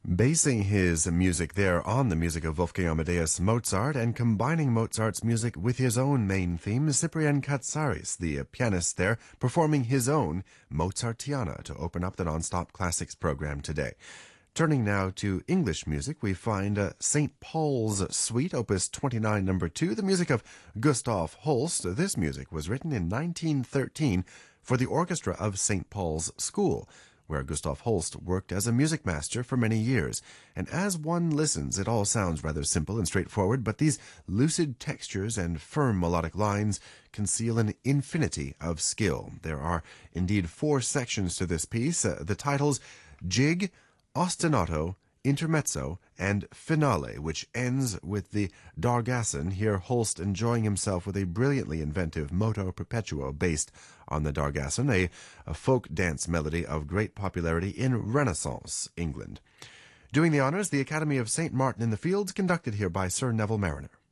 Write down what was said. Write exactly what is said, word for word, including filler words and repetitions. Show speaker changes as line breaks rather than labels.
Basing his music there on the music of Wolfgang Amadeus Mozart and combining Mozart's music with his own main theme, Cyprian Katsaris, the pianist there, performing his own Mozartiana to open up the Nonstop Classics program today. Turning now to English music, we find uh, Saint Paul's Suite, Opus twenty-nine, number two, the music of Gustav Holst. This music was written in nineteen thirteen for the orchestra of Saint Paul's School, where Gustav Holst worked as a music master for many years. And as one listens, it all sounds rather simple and straightforward, but these lucid textures and firm melodic lines conceal an infinity of skill. There are indeed four sections to this piece. Uh, the titles Jig, Ostinato, Intermezzo, and Finale, which ends with the Dargasson, here Holst enjoying himself with a brilliantly inventive moto perpetuo based on the Dargasson, a, a folk dance melody of great popularity in Renaissance England. Doing the honors, the Academy of Saint Martin in the Fields, conducted here by Sir Neville Mariner.